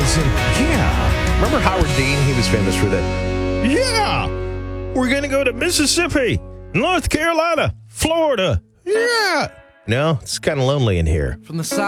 said, yeah. Remember Howard Dean? He was famous for that. Yeah. We're going to go to Mississippi, North Carolina, Florida. Yeah. No, it's kind of lonely in here. From the side.